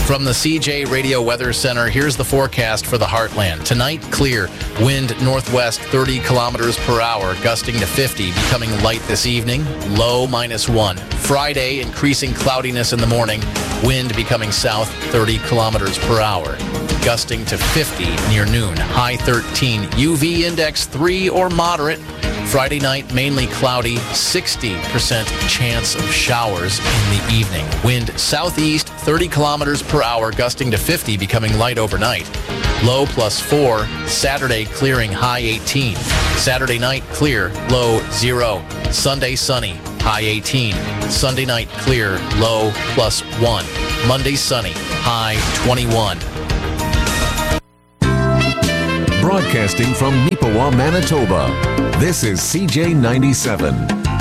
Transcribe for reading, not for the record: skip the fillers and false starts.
From the CJ Radio Weather Center, here's the forecast for the Heartland. Tonight, clear. Wind northwest 30 kilometers per hour, gusting to 50, becoming light this evening. Low -1. Friday, increasing cloudiness in the morning. Wind becoming south 30 kilometers per hour, gusting to 50 near noon. High 13. UV index 3 or moderate. Friday night, mainly cloudy, 60% chance of showers in the evening. Wind southeast, 30 kilometers per hour, gusting to 50, becoming light overnight. Low +4. Saturday, clearing, high 18. Saturday night, clear, low 0. Sunday, sunny, high 18. Sunday night, clear, low +1. Monday, sunny, high 21. Broadcasting from Neepawa, Manitoba, this is CJ 97.